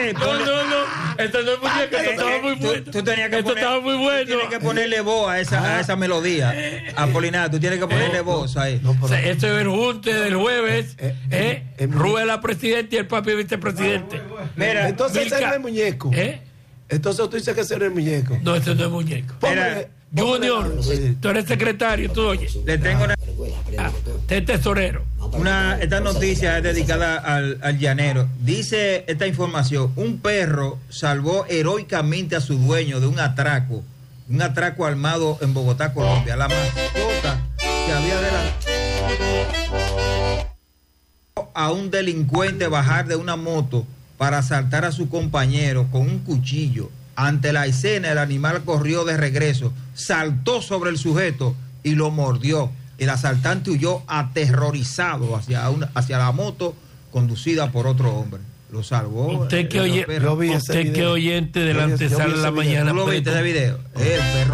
No. Esto no es muñeco, esto estaba muy bueno. Tú tenías que estaba muy bueno. Tú tienes que ponerle voz a esa melodía. Apolinar, tú tienes que ponerle voz ahí. Esto es el junte del jueves. Ruela presidente y el papi vicepresidente. Mira, entonces ese no es muñeco. Entonces tú dices que ese no es muñeco. No, ese no es muñeco. Junior, tú eres secretario, tú oyes. Le tengo una. Tesorero. Esta noticia es dedicada al llanero. Dice esta información: un perro salvó heroicamente a su dueño de un atraco armado en Bogotá, Colombia. La mascota que había a un delincuente bajar de una moto para asaltar a su compañero con un cuchillo. Ante la escena, el animal corrió de regreso, saltó sobre el sujeto y lo mordió. El asaltante huyó aterrorizado hacia la moto conducida por otro hombre. Lo salvó. Usted que oyente de la antesala de la mañana. ¿Tú lo viste de video? El perro